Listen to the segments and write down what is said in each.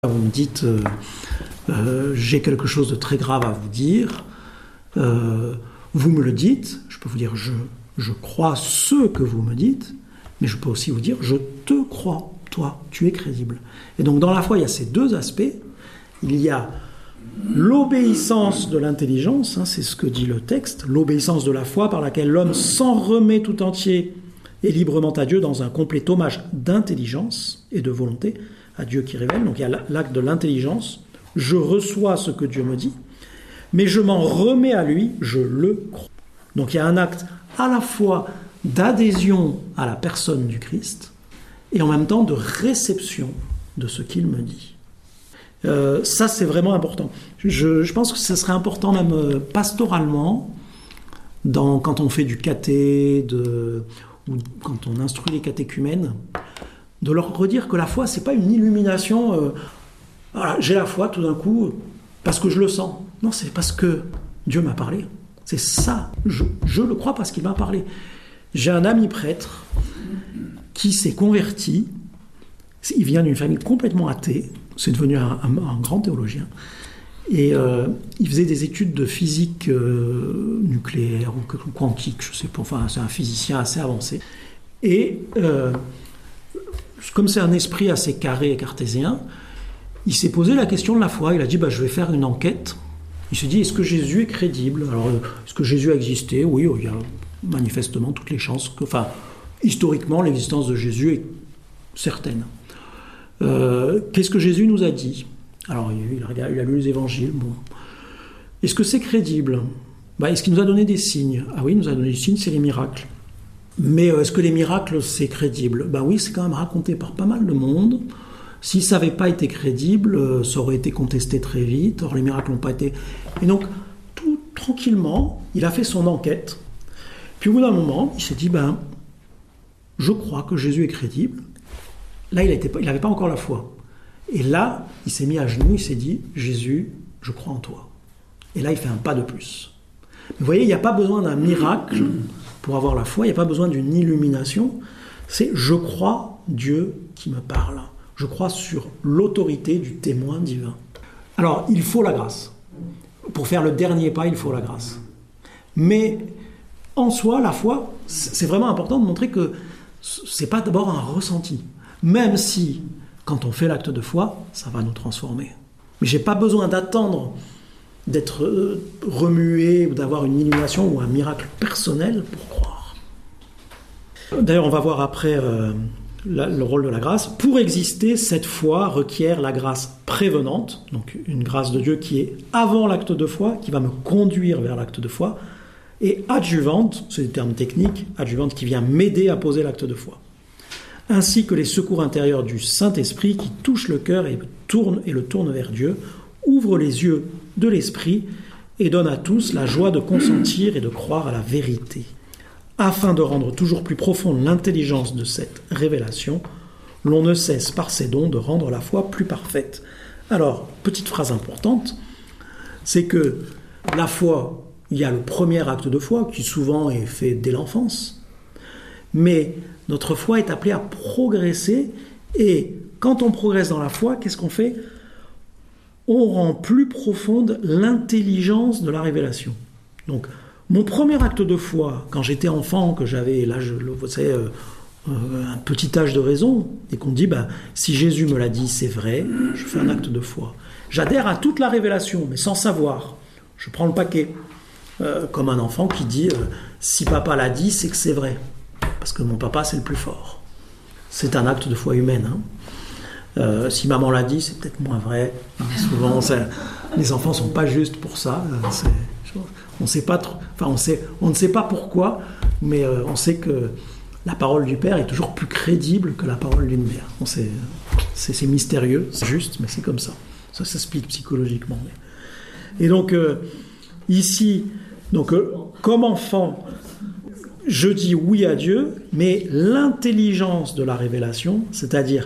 Vous me dites, j'ai quelque chose de très grave à vous dire, vous me le dites, je peux vous dire, je crois ce que vous me dites, mais je peux aussi vous dire, je te crois, toi, tu es crédible. Et donc dans la foi, il y a ces deux aspects. Il y a l'obéissance de l'intelligence, c'est ce que dit le texte, l'obéissance de la foi par laquelle l'homme s'en remet tout entier et librement à Dieu dans un complet hommage d'intelligence et de volonté, à Dieu qui révèle. Donc il y a l'acte de l'intelligence, je reçois ce que Dieu me dit, mais je m'en remets à lui, je le crois. Donc il y a un acte à la fois d'adhésion à la personne du Christ et en même temps de réception de ce qu'il me dit. Ça c'est vraiment important. Je pense que ce serait important même pastoralement, quand on fait du caté, ou quand on instruit les catéchumènes, de leur redire que la foi, c'est pas une illumination. Voilà, j'ai la foi tout d'un coup parce que je le sens. Non, c'est parce que Dieu m'a parlé. C'est ça. Je le crois parce qu'il m'a parlé. J'ai un ami prêtre qui s'est converti. Il vient d'une famille complètement athée. C'est devenu un grand théologien. Et il faisait des études de physique nucléaire ou quantique, je sais pas. Enfin, c'est un physicien assez avancé. Et comme c'est un esprit assez carré et cartésien, il s'est posé la question de la foi. Il a dit, je vais faire une enquête. Il s'est dit, est-ce que Jésus est crédible ? Alors, est-ce que Jésus a existé ? Oui, il y a manifestement toutes les chances. Historiquement, l'existence de Jésus est certaine. Qu'est-ce que Jésus nous a dit ? Alors, il a lu les évangiles. Bon. Est-ce que c'est crédible ? Est-ce qu'il nous a donné des signes ? Ah oui, il nous a donné des signes, c'est les miracles. Mais est-ce que les miracles, c'est crédible ? Oui, c'est quand même raconté par pas mal de monde. Si ça n'avait pas été crédible, ça aurait été contesté très vite. Or, les miracles n'ont pas été... Et donc, tout tranquillement, il a fait son enquête. Puis au bout d'un moment, il s'est dit, je crois que Jésus est crédible. Là, il n'avait pas encore la foi. Et là, il s'est mis à genoux, il s'est dit, Jésus, je crois en toi. Et là, il fait un pas de plus. Mais vous voyez, il n'y a pas besoin d'un miracle pour avoir la foi, il n'y a pas besoin d'une illumination. C'est je crois Dieu qui me parle. Je crois sur l'autorité du témoin divin. Alors, il faut la grâce. Pour faire le dernier pas, il faut la grâce. Mais en soi, la foi, c'est vraiment important de montrer que ce n'est pas d'abord un ressenti. Même si, quand on fait l'acte de foi, ça va nous transformer. Mais je n'ai pas besoin d'attendre d'être remué ou d'avoir une illumination ou un miracle personnel pour croire. D'ailleurs, on va voir après le rôle de la grâce. Pour exister, cette foi requiert la grâce prévenante, donc une grâce de Dieu qui est avant l'acte de foi, qui va me conduire vers l'acte de foi, et adjuvante, c'est des termes techniques, adjuvante qui vient m'aider à poser l'acte de foi, ainsi que les secours intérieurs du Saint-Esprit qui touchent le cœur et le tournent vers Dieu, ouvrent les yeux de l'esprit et donne à tous la joie de consentir et de croire à la vérité. Afin de rendre toujours plus profonde l'intelligence de cette révélation, l'on ne cesse par ces dons de rendre la foi plus parfaite. Alors, petite phrase importante, c'est que la foi, il y a le premier acte de foi qui souvent est fait dès l'enfance, mais notre foi est appelée à progresser et quand on progresse dans la foi, qu'est-ce qu'on fait ? On rend plus profonde l'intelligence de la révélation. Donc, mon premier acte de foi, quand j'étais enfant, que j'avais l'âge, vous savez, un petit âge de raison, et qu'on dit, si Jésus me l'a dit, c'est vrai, je fais un acte de foi. J'adhère à toute la révélation, mais sans savoir. Je prends le paquet, comme un enfant qui dit, si papa l'a dit, c'est que c'est vrai, parce que mon papa, c'est le plus fort. C'est un acte de foi humaine, si maman l'a dit, c'est peut-être moins vrai. Souvent, les enfants ne sont pas justes pour ça. On sait pas trop, on ne sait pas pourquoi, mais on sait que la parole du Père est toujours plus crédible que la parole d'une mère. C'est mystérieux, c'est juste, mais c'est comme ça. Ça s'explique psychologiquement. Et donc, ici, comme enfant, je dis oui à Dieu, mais l'intelligence de la révélation, c'est-à-dire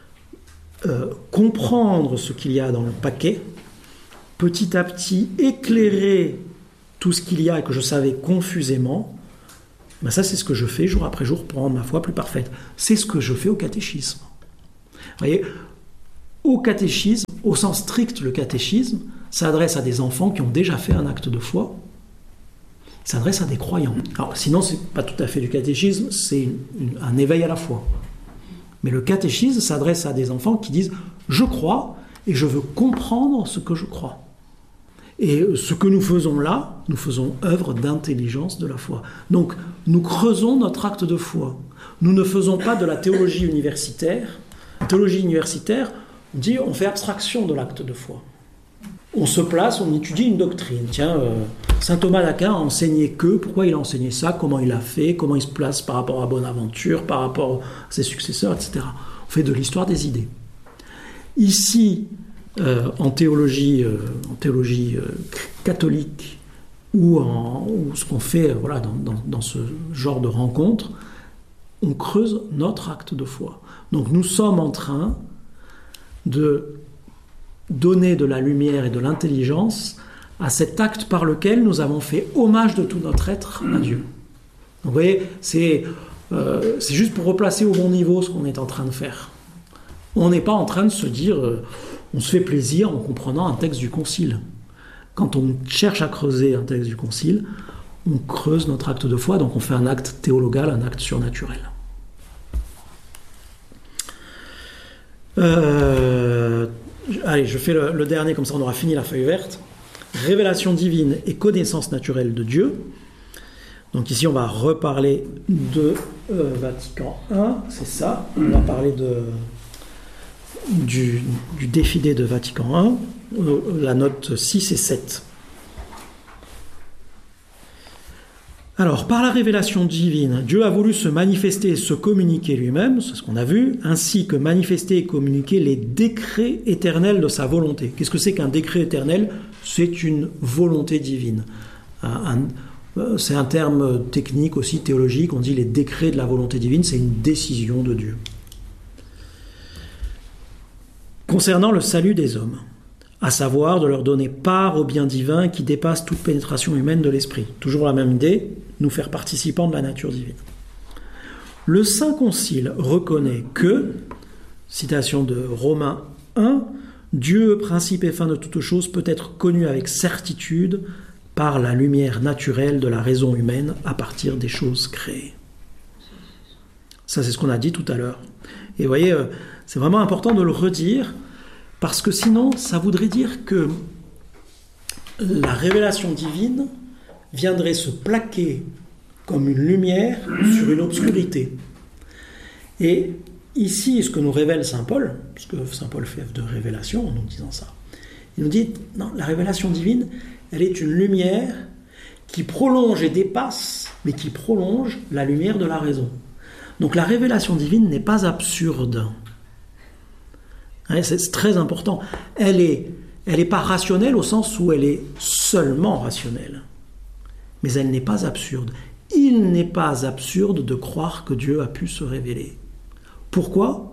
comprendre ce qu'il y a dans le paquet, petit à petit éclairer tout ce qu'il y a et que je savais confusément, ça c'est ce que je fais jour après jour pour rendre ma foi plus parfaite. C'est ce que je fais au catéchisme. Vous voyez, au catéchisme, au sens strict, le catéchisme s'adresse à des enfants qui ont déjà fait un acte de foi, il s'adresse à des croyants. Alors, sinon, ce n'est pas tout à fait du catéchisme, c'est un éveil à la foi. Mais le catéchisme s'adresse à des enfants qui disent « je crois et je veux comprendre ce que je crois ». Et ce que nous faisons là, nous faisons œuvre d'intelligence de la foi. Donc, nous creusons notre acte de foi. Nous ne faisons pas de la théologie universitaire. La théologie universitaire, on dit, on fait abstraction de l'acte de foi. On se place, on étudie une doctrine. Tiens, saint Thomas d'Aquin a enseigné que, pourquoi il a enseigné ça, comment il a fait, comment il se place par rapport à Bonaventure, par rapport à ses successeurs, etc. On fait de l'histoire des idées. Ici, en théologie catholique ou ce qu'on fait dans ce genre de rencontre, on creuse notre acte de foi. Donc nous sommes en train de donner de la lumière et de l'intelligence à cet acte par lequel nous avons fait hommage de tout notre être à Dieu. Donc vous voyez, c'est juste pour replacer au bon niveau ce qu'on est en train de faire. On n'est pas en train de se dire on se fait plaisir en comprenant un texte du Concile. Quand on cherche à creuser un texte du Concile, on creuse notre acte de foi, donc on fait un acte théologal, un acte surnaturel. Allez, je fais le dernier, comme ça on aura fini la feuille verte. Révélation divine et connaissance naturelle de Dieu. Donc ici on va reparler de Vatican I, c'est ça. On va parler du défilé de Vatican I, la note 6 et 7. Alors, par la révélation divine, Dieu a voulu se manifester et se communiquer lui-même, c'est ce qu'on a vu, ainsi que manifester et communiquer les décrets éternels de sa volonté. Qu'est-ce que c'est qu'un décret éternel ? C'est une volonté divine. C'est un terme technique aussi, théologique, on dit les décrets de la volonté divine, c'est une décision de Dieu. Concernant le salut des hommes, à savoir de leur donner part au bien divin qui dépasse toute pénétration humaine de l'esprit. Toujours la même idée, nous faire participants de la nature divine. Le Saint Concile reconnaît que, citation de Romains 1, Dieu, principe et fin de toute chose, peut être connu avec certitude par la lumière naturelle de la raison humaine à partir des choses créées. Ça, c'est ce qu'on a dit tout à l'heure. Et vous voyez, c'est vraiment important de le redire, parce que sinon, ça voudrait dire que la révélation divine viendrait se plaquer comme une lumière sur une obscurité. Et ici, ce que nous révèle saint Paul, parce que saint Paul fait œuvre de révélation en nous disant ça, il nous dit, non, la révélation divine, elle est une lumière qui prolonge et dépasse, mais qui prolonge la lumière de la raison. Donc la révélation divine n'est pas absurde. C'est très important. Elle est pas rationnelle au sens où elle est seulement rationnelle. Mais elle n'est pas absurde. Il n'est pas absurde de croire que Dieu a pu se révéler. Pourquoi ?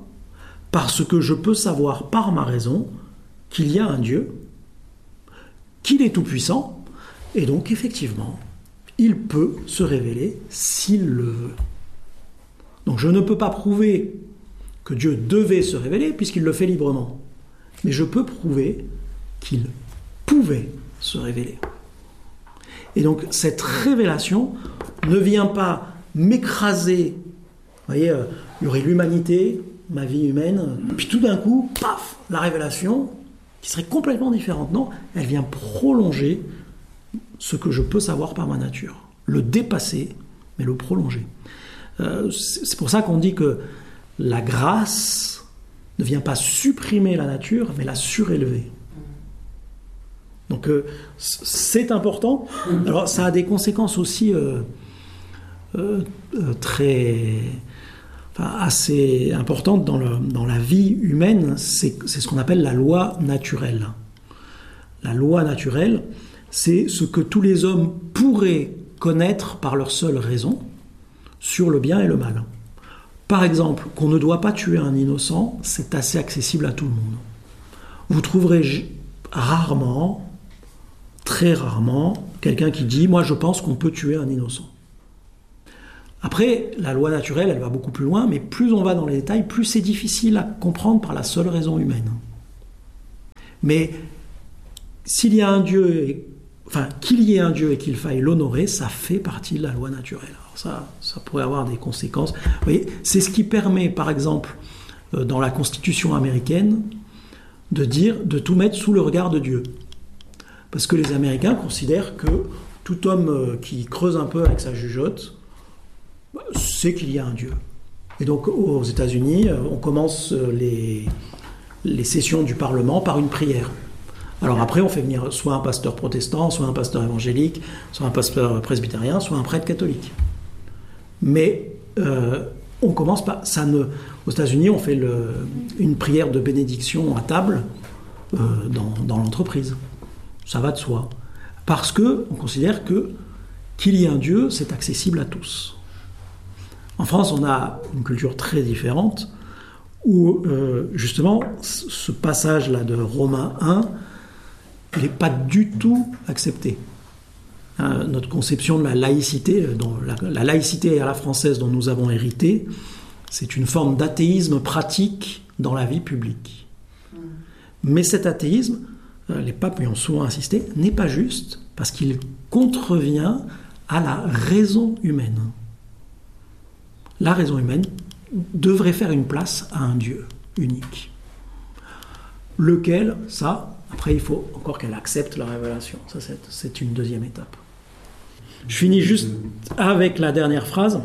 Parce que je peux savoir par ma raison qu'il y a un Dieu, qu'il est tout-puissant, et donc effectivement, il peut se révéler s'il le veut. Donc je ne peux pas prouver que Dieu devait se révéler, puisqu'il le fait librement. Mais je peux prouver qu'il pouvait se révéler. Et donc, cette révélation ne vient pas m'écraser. Vous voyez, il y aurait l'humanité, ma vie humaine, puis tout d'un coup, paf, la révélation, qui serait complètement différente. Non, elle vient prolonger ce que je peux savoir par ma nature. Le dépasser, mais le prolonger. C'est pour ça qu'on dit que la grâce ne vient pas supprimer la nature, mais la surélever. Donc c'est important. Alors ça a des conséquences aussi assez importantes dans la vie humaine. C'est ce qu'on appelle la loi naturelle. La loi naturelle, c'est ce que tous les hommes pourraient connaître par leur seule raison sur le bien et le mal. Par exemple, qu'on ne doit pas tuer un innocent, c'est assez accessible à tout le monde. Vous trouverez rarement, très rarement, quelqu'un qui dit « moi je pense qu'on peut tuer un innocent ». Après, la loi naturelle, elle va beaucoup plus loin, mais plus on va dans les détails, plus c'est difficile à comprendre par la seule raison humaine. Mais s'il y a un Dieu, qu'il y ait un Dieu et qu'il faille l'honorer, ça fait partie de la loi naturelle. Alors ça pourrait avoir des conséquences. Vous voyez, c'est ce qui permet, par exemple, dans la Constitution américaine, de tout mettre sous le regard de Dieu. Parce que les Américains considèrent que tout homme qui creuse un peu avec sa jugeote sait qu'il y a un Dieu. Et donc aux États-Unis, on commence les sessions du Parlement par une prière. Alors après, on fait venir soit un pasteur protestant, soit un pasteur évangélique, soit un pasteur presbytérien, soit un prêtre catholique. Mais on commence pas. Aux États-Unis, on fait une prière de bénédiction à table dans l'entreprise. Ça va de soi. Parce qu'on considère qu'il y ait un Dieu, c'est accessible à tous. En France, on a une culture très différente où, justement, ce passage-là de Romains 1, il n'est pas du tout accepté. Notre conception de la laïcité, la laïcité à la française dont nous avons hérité, c'est une forme d'athéisme pratique dans la vie publique. Mais cet athéisme, les papes y ont souvent insisté, n'est pas juste parce qu'il contrevient à la raison humaine. La raison humaine devrait faire une place à un Dieu unique. Lequel, après il faut encore qu'elle accepte la révélation. Ça, c'est une deuxième étape. Je finis juste avec la dernière phrase.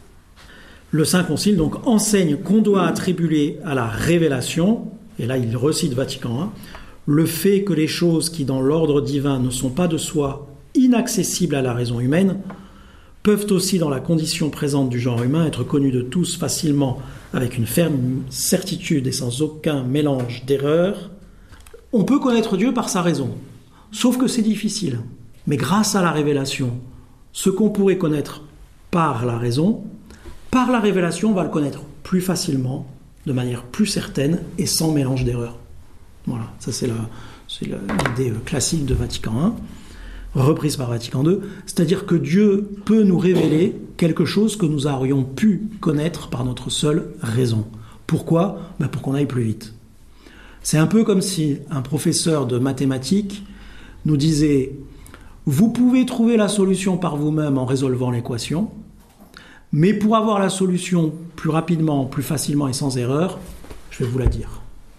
Le Saint Concile donc enseigne qu'on doit attribuer à la révélation, et là il recite Vatican I, le fait que les choses qui dans l'ordre divin ne sont pas de soi inaccessibles à la raison humaine peuvent aussi dans la condition présente du genre humain être connues de tous facilement avec une ferme certitude et sans aucun mélange d'erreurs. On peut connaître Dieu par sa raison, sauf que c'est difficile. Mais grâce à la révélation, ce qu'on pourrait connaître par la raison, par la révélation, on va le connaître plus facilement, de manière plus certaine et sans mélange d'erreurs. Voilà, ça c'est l'idée classique de Vatican I, reprise par Vatican II, c'est-à-dire que Dieu peut nous révéler quelque chose que nous aurions pu connaître par notre seule raison. Pourquoi ? Pour qu'on aille plus vite. C'est un peu comme si un professeur de mathématiques nous disait « Vous pouvez trouver la solution par vous-même en résolvant l'équation, mais pour avoir la solution plus rapidement, plus facilement et sans erreur, je vais vous la dire. »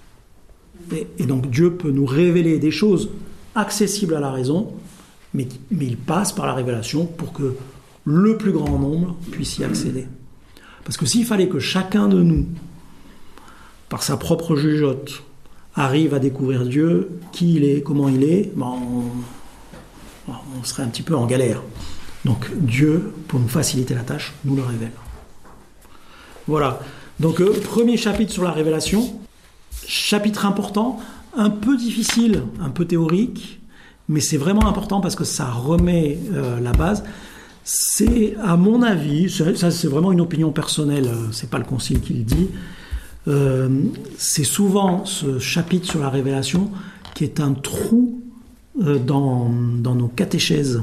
Et donc Dieu peut nous révéler des choses accessibles à la raison, mais il passe par la révélation pour que le plus grand nombre puisse y accéder. Parce que s'il fallait que chacun de nous, par sa propre jugeote, arrive à découvrir Dieu, qui il est, comment il est, on serait un petit peu en galère. Donc Dieu, pour nous faciliter la tâche, nous le révèle. Voilà. Donc premier chapitre sur la révélation. Chapitre important, un peu difficile, un peu théorique, mais c'est vraiment important parce que ça remet la base. C'est, à mon avis, ça c'est vraiment une opinion personnelle, c'est pas le Concile qui le dit, c'est souvent ce chapitre sur la révélation qui est un trou dans nos catéchèses.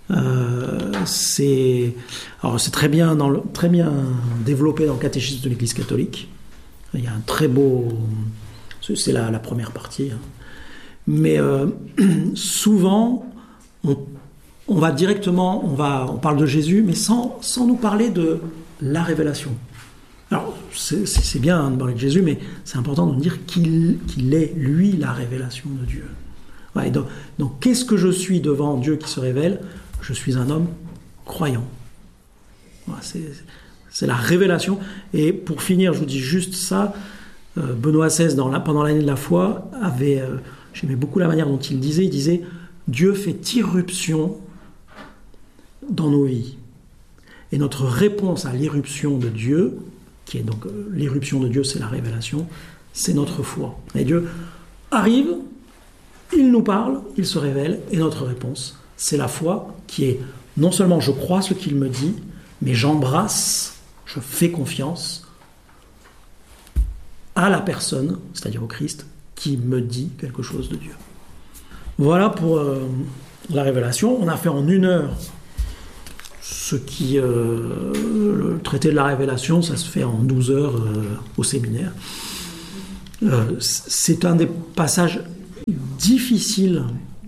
C'est très bien développé dans le catéchisme de l'Église catholique. Il y a un très beau... C'est la première partie. Mais souvent, on va directement... On parle de Jésus, mais sans nous parler de la révélation. Alors, c'est bien de parler de Jésus, mais c'est important de dire qu'il est, lui, la révélation de Dieu. Ouais, donc, qu'est-ce que je suis devant Dieu qui se révèle ? Je suis un homme croyant. Voilà, c'est la révélation. Et pour finir, je vous dis juste ça, Benoît XVI, pendant l'année de la foi, j'aimais beaucoup la manière dont il disait Dieu fait irruption dans nos vies. Et notre réponse à l'irruption de Dieu, qui est donc l'irruption de Dieu, c'est la révélation, c'est notre foi. Et Dieu arrive, il nous parle, il se révèle, et notre réponse, c'est la foi qui est non seulement je crois ce qu'il me dit, mais j'embrasse, je fais confiance à la personne, c'est-à-dire au Christ, qui me dit quelque chose de Dieu. Voilà pour la révélation. On a fait en 1 heure ce qui... le traité de la révélation, ça se fait en 12 heures au séminaire. C'est un des passages difficile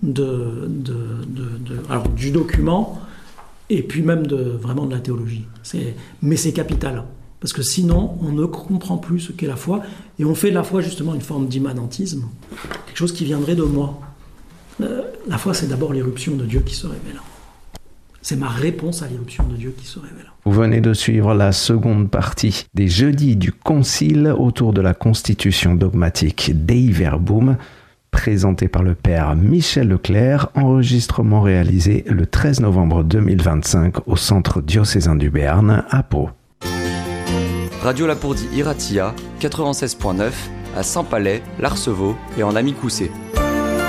alors, du document et puis même vraiment de la théologie. Mais c'est capital. Parce que sinon, on ne comprend plus ce qu'est la foi. Et on fait de la foi justement une forme d'immanentisme. Quelque chose qui viendrait de moi. La foi, c'est d'abord l'irruption de Dieu qui se révèle. C'est ma réponse à l'irruption de Dieu qui se révèle. Vous venez de suivre la seconde partie des jeudis du Concile autour de la constitution dogmatique Dei Verbum, présenté par le père Michel Leclerc, enregistrement réalisé le 13 novembre 2025 au Centre diocésain du Béarn à Pau. Radio Lapourdie Iratia, 96.9, à Saint-Palais, l'Arceveau et en Amicoussé.